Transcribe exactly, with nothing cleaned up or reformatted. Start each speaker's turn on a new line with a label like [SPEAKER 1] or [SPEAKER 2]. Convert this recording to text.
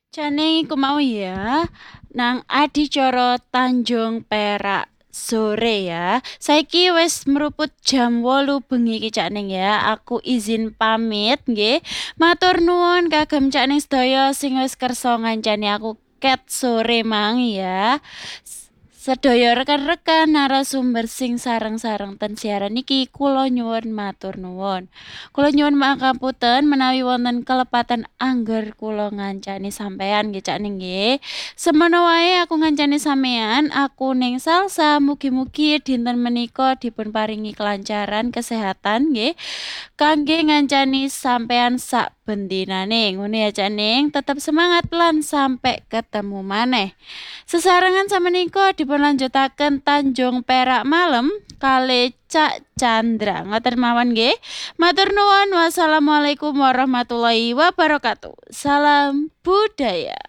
[SPEAKER 1] Jane iku mau ya, nang adicara Tanjung Perak sore ya. Saiki wis meruput jam wolu bengi iki Cak Ning ya. Aku izin pamit nggih. Matur nuwun kagem Cak Ning sedaya sing wis kersa ngancani aku ket sore mang ya. S- Sedaya rekan-rekan narasumber sing sareng-sareng ten siaran iki kula nyuwun matur nuwun. Kula nyuwun pangapunten menawi wonten kelepatan angger kula ngancani sampean nggih Cak Ning nggih. Semono wae aku ngancani sampean, aku ning Salsa mugi-mugi dinten menika dipun paringi kelancaran kesehatan nggih kangge ngancani sampean sak bendinane. Ngono ya Cak Ning, tetep semangat lan sampai ketemu maneh. Sesarengan samenika dipun lanjutaken Tanjung Perak Malem kalih Cak Chandra. Ngoten mawon nggih. Matur nuwun. Wassalamualaikum warahmatullahi wabarakatuh. Salam budaya.